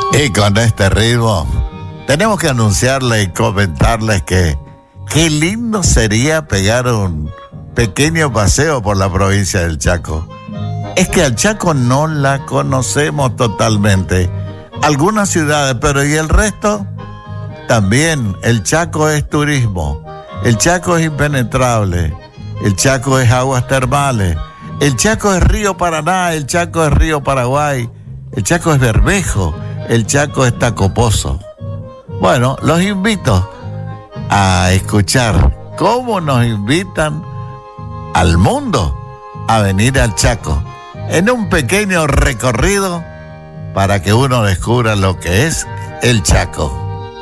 Y con este ritmo, tenemos que anunciarles y comentarles que qué lindo sería pegar un pequeño paseo por la provincia del Chaco. Es que al Chaco no la conocemos totalmente. Algunas ciudades, pero ¿y el resto? También el Chaco es turismo, el Chaco es impenetrable, el Chaco es aguas termales, el Chaco es río Paraná, el Chaco es río Paraguay, el Chaco es Bermejo, el Chaco es Tacopozo. Bueno, los invito a escuchar cómo nos invitan al mundo a venir al Chaco en un pequeño recorrido para que uno descubra lo que es el Chaco.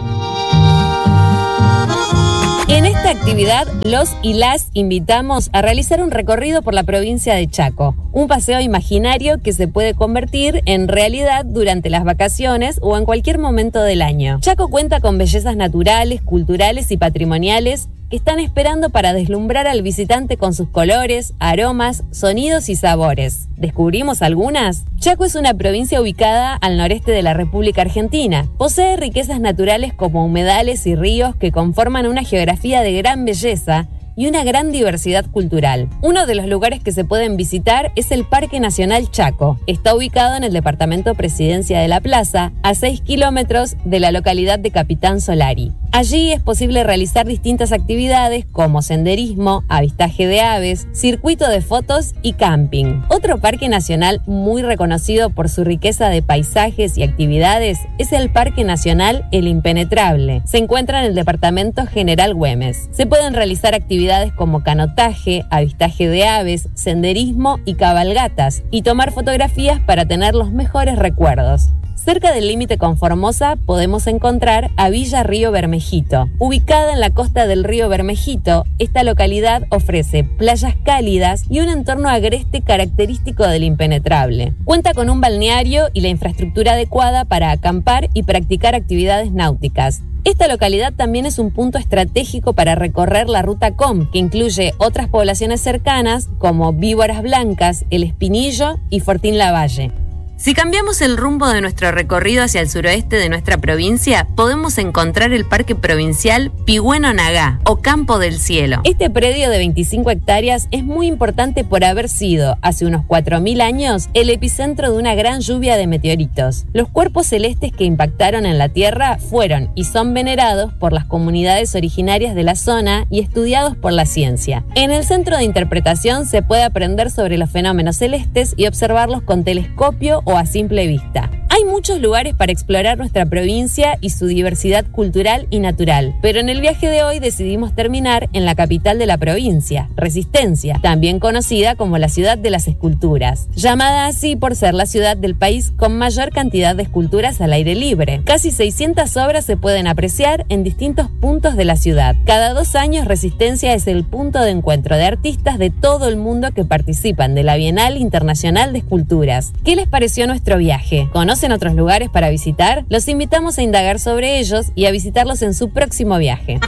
En esta actividad, los y las invitamos a realizar un recorrido por la provincia de Chaco, un paseo imaginario que se puede convertir en realidad durante las vacaciones o en cualquier momento del año. Chaco cuenta con bellezas naturales, culturales y patrimoniales que están esperando para deslumbrar al visitante con sus colores, aromas, sonidos y sabores. ¿Descubrimos algunas? Chaco es una provincia ubicada al noreste de la República Argentina. Posee riquezas naturales como humedales y ríos que conforman una geografía de gran belleza y una gran diversidad cultural. Uno de los lugares que se pueden visitar es el Parque Nacional Chaco. Está ubicado en el departamento Presidencia de la Plaza, a 6 kilómetros de la localidad de Capitán Solari. Allí es posible realizar distintas actividades como senderismo, avistaje de aves, circuito de fotos y camping. Otro parque nacional muy reconocido por su riqueza de paisajes y actividades es el Parque Nacional El Impenetrable. Se encuentra en el departamento General Güemes. Se pueden realizar actividades como canotaje, avistaje de aves, senderismo y cabalgatas, y tomar fotografías para tener los mejores recuerdos. Cerca del límite con Formosa podemos encontrar a Villa Río Bermejito. Ubicada en la costa del río Bermejito, esta localidad ofrece playas cálidas y un entorno agreste característico del Impenetrable. Cuenta con un balneario y la infraestructura adecuada para acampar y practicar actividades náuticas. Esta localidad también es un punto estratégico para recorrer la Ruta Com, que incluye otras poblaciones cercanas como Víboras Blancas, El Espinillo y Fortín Lavalle. Si cambiamos el rumbo de nuestro recorrido hacia el suroeste de nuestra provincia, podemos encontrar el Parque Provincial Pigüeno Nagá, o Campo del Cielo. Este predio de 25 hectáreas es muy importante por haber sido, hace unos 4.000 años, el epicentro de una gran lluvia de meteoritos. Los cuerpos celestes que impactaron en la Tierra fueron y son venerados por las comunidades originarias de la zona y estudiados por la ciencia. En el centro de interpretación se puede aprender sobre los fenómenos celestes y observarlos con telescopio o a simple vista. Hay muchos lugares para explorar nuestra provincia y su diversidad cultural y natural, pero en el viaje de hoy decidimos terminar en la capital de la provincia, Resistencia, también conocida como la ciudad de las esculturas, llamada así por ser la ciudad del país con mayor cantidad de esculturas al aire libre. Casi 600 obras se pueden apreciar en distintos puntos de la ciudad. Cada 2 años Resistencia es el punto de encuentro de artistas de todo el mundo que participan de la Bienal Internacional de Esculturas. ¿Qué les pareció nuestro viaje? ¿Conocen otros lugares para visitar? Los invitamos a indagar sobre ellos y a visitarlos en su próximo viaje.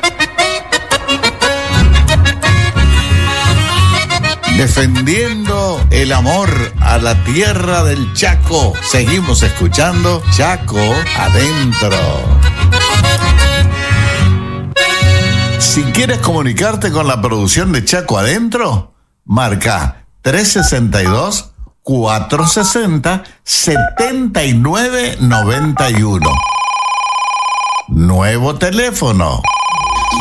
Defendiendo el amor a la tierra del Chaco. Seguimos escuchando Chaco Adentro. Si quieres comunicarte con la producción de Chaco Adentro, marca 362-460-7991. Nuevo teléfono